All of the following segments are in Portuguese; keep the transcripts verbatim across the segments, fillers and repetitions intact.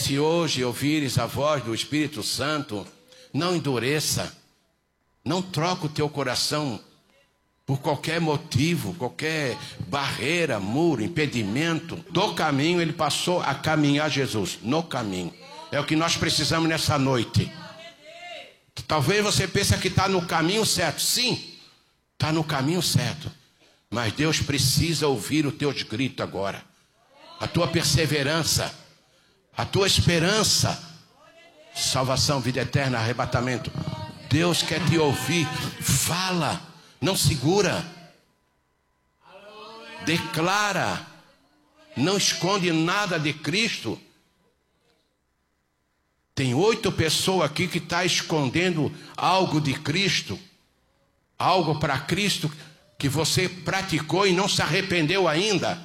Se hoje ouvires a voz do Espírito Santo, não endureça, não troca o teu coração por qualquer motivo, qualquer barreira, muro, impedimento. Do caminho ele passou a caminhar Jesus, no caminho. É o que nós precisamos nessa noite. Talvez você pense que está no caminho certo. Sim, está no caminho certo. Mas Deus precisa ouvir os teus gritos agora. A tua perseverança, a tua esperança. Salvação, vida eterna, arrebatamento. Deus quer te ouvir. Fala, não segura. Declara. Não esconde nada de Cristo. Tem oito pessoas aqui que estão escondendo algo de Cristo. Algo para Cristo que você praticou e não se arrependeu ainda.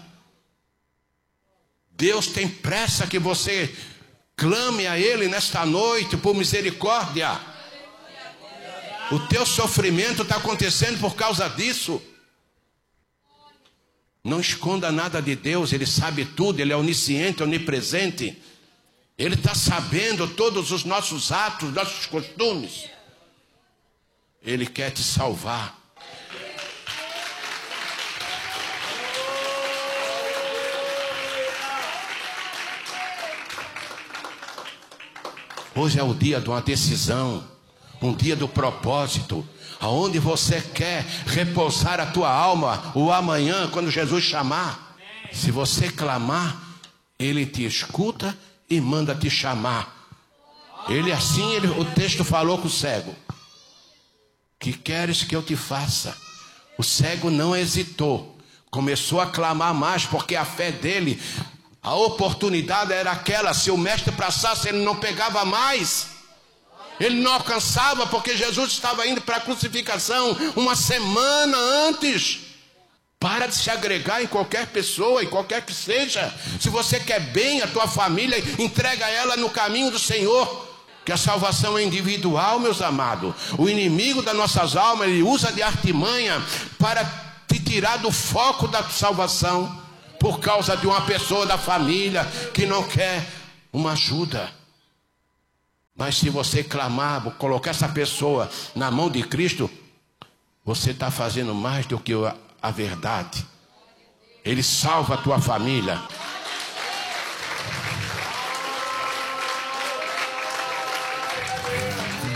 Deus tem pressa que você clame a Ele nesta noite por misericórdia. O teu sofrimento está acontecendo por causa disso. Não esconda nada de Deus, Ele sabe tudo, Ele é onisciente, onipresente. Ele está sabendo todos os nossos atos, nossos costumes. Ele quer te salvar. Hoje é o dia de uma decisão, um dia do propósito, aonde você quer repousar a tua alma o amanhã, quando Jesus chamar. Se você clamar, Ele te escuta e manda te chamar. Ele assim, ele, o texto falou com o cego: que queres que eu te faça? O cego não hesitou, começou a clamar mais, porque a fé dele, a oportunidade era aquela. Se o mestre passasse, ele não pegava mais, ele não alcançava, porque Jesus estava indo para a crucificação uma semana antes. Para de se agregar em qualquer pessoa, em qualquer que seja. Se você quer bem a tua família, entrega ela no caminho do Senhor. Que a salvação é individual, meus amados. O inimigo das nossas almas, ele usa de artimanha para te tirar do foco da salvação, por causa de uma pessoa da família que não quer uma ajuda. Mas se você clamar, colocar essa pessoa na mão de Cristo, você está fazendo mais do que a a verdade. Ele salva a tua família.